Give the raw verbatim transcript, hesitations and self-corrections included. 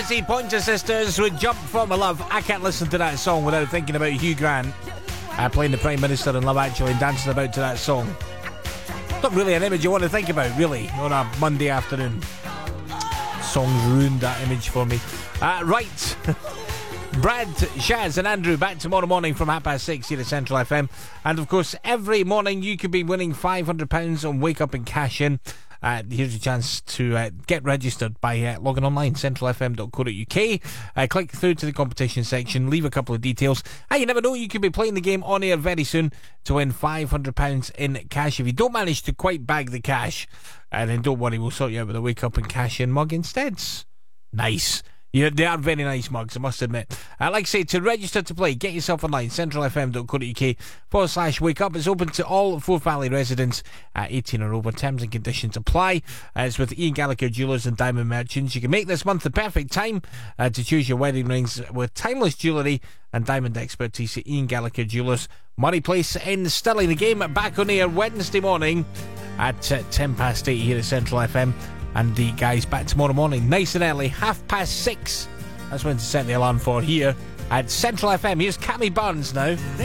Dizzy Pointer Sisters would Jump For My Love. I can't listen to that song without thinking about Hugh Grant uh, playing the Prime Minister in Love Actually and dancing about to that song. Not really an image you want to think about, really, on a Monday afternoon. Songs ruined that image for me. Uh, right. Brad, Shaz and Andrew back tomorrow morning from half past six here at Central F M. And of course, every morning you could be winning five hundred pounds on Wake Up and Cash In. Uh, here's your chance to uh, get registered by uh, logging online, central f m dot co dot u k. Uh, click through to the competition section, leave a couple of details. And you never know, you could be playing the game on air very soon to win five hundred pounds in cash. If you don't manage to quite bag the cash, uh, then don't worry, we'll sort you out with a Wake Up and Cash In mug instead. Nice. Yeah, they are very nice mugs, I must admit. Uh, like I say, to register to play, get yourself online, central f m dot co dot u k forward slash wake up. It's open to all Forth Valley residents at eighteen or over. Terms and conditions apply. Uh, it's with Ian Gallagher Jewellers and Diamond Merchants. You can make this month the perfect time uh, to choose your wedding rings with timeless jewellery and diamond expertise at Ian Gallagher Jewellers, Murray Place in Stirling. The game back on air Wednesday morning at uh, ten past eight here at Central F M. And the guys back tomorrow morning, nice and early, half past six. That's when to set the alarm for here at Central F M. Here's Cammy Barnes now.